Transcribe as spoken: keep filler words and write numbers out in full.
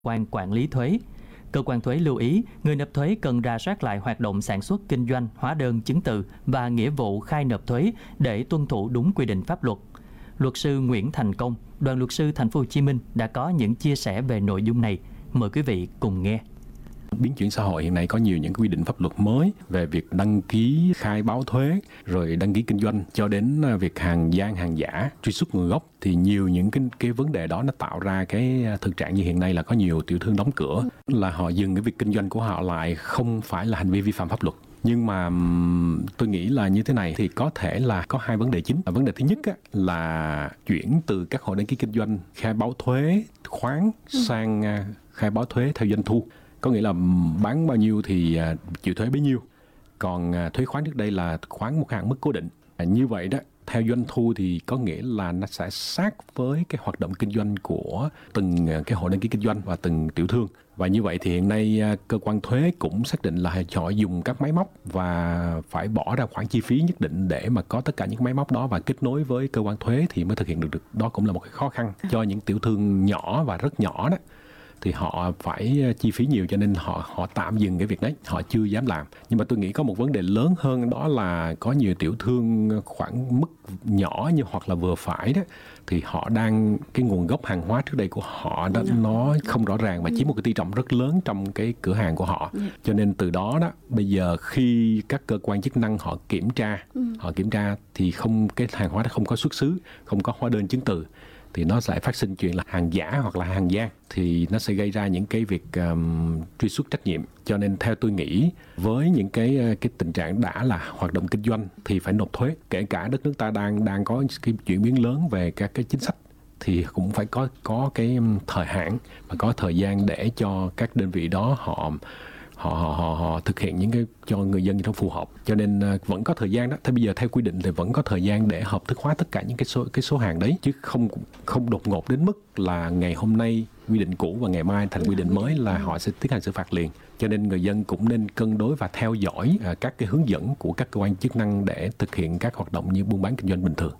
quan quản lý thuế. Cơ quan thuế lưu ý, người nộp thuế cần rà soát lại hoạt động sản xuất kinh doanh, hóa đơn chứng từ và nghĩa vụ khai nộp thuế để tuân thủ đúng quy định pháp luật. Luật sư Nguyễn Thành Công, Đoàn luật sư Thành phố Hồ Chí Minh đã có những chia sẻ về nội dung này. Mời quý vị cùng nghe. Biến chuyển xã hội hiện nay có nhiều những quy định pháp luật mới về việc đăng ký khai báo thuế, rồi đăng ký kinh doanh cho đến việc hàng gian hàng giả, truy xuất nguồn gốc. Thì nhiều những cái, cái vấn đề đó nó tạo ra cái thực trạng như hiện nay là có nhiều tiểu thương đóng cửa, là họ dừng cái việc kinh doanh của họ lại, không phải là hành vi vi phạm pháp luật. Nhưng mà tôi nghĩ là như thế này thì có thể là có hai vấn đề chính. Vấn đề thứ nhất á, là chuyển từ các hộ đăng ký kinh doanh khai báo thuế khoán sang khai báo thuế theo doanh thu. Có nghĩa là bán bao nhiêu thì chịu thuế bấy nhiêu. Còn thuế khoán trước đây là khoán một hạn mức cố định. Như vậy đó, theo doanh thu thì có nghĩa là nó sẽ sát với cái hoạt động kinh doanh của từng cái hộ đăng ký kinh doanh và từng tiểu thương. Và như vậy thì hiện nay cơ quan thuế cũng xác định là họ dùng các máy móc và phải bỏ ra khoản chi phí nhất định để mà có tất cả những máy móc đó và kết nối với cơ quan thuế thì mới thực hiện được. Đó cũng là một cái khó khăn cho những tiểu thương nhỏ và rất nhỏ đó. Thì họ phải chi phí nhiều cho nên họ họ tạm dừng cái việc đấy, họ chưa dám làm. Nhưng mà tôi nghĩ có một vấn đề lớn hơn, đó là có nhiều tiểu thương khoảng mức nhỏ như hoặc là vừa phải đó, thì họ đang cái nguồn gốc hàng hóa trước đây của họ đó nó không rõ ràng và chiếm một cái tỷ trọng rất lớn trong cái cửa hàng của họ. Cho nên từ đó đó bây giờ khi các cơ quan chức năng họ kiểm tra, họ kiểm tra thì không cái hàng hóa đó không có xuất xứ, không có hóa đơn chứng từ, thì nó sẽ phát sinh chuyện là hàng giả hoặc là hàng gian, thì nó sẽ gây ra những cái việc um, truy xuất trách nhiệm. Cho nên theo tôi nghĩ, với những cái cái tình trạng đã là hoạt động kinh doanh thì phải nộp thuế. Kể cả đất nước ta đang đang có cái chuyển biến lớn về các cái chính sách thì cũng phải có có cái thời hạn và có thời gian để cho các đơn vị đó họ Họ, họ, họ, họ thực hiện những cái cho người dân nó phù hợp. Cho nên uh, vẫn có thời gian đó. Thế bây giờ theo quy định thì vẫn có thời gian để hợp thức hóa tất cả những cái số cái số hàng đấy, chứ không không đột ngột đến mức là ngày hôm nay quy định cũ và ngày mai thành quy định mới là họ sẽ tiến hành xử phạt liền. Cho nên người dân cũng nên cân đối và theo dõi uh, các cái hướng dẫn của các cơ quan chức năng để thực hiện các hoạt động như buôn bán kinh doanh bình thường.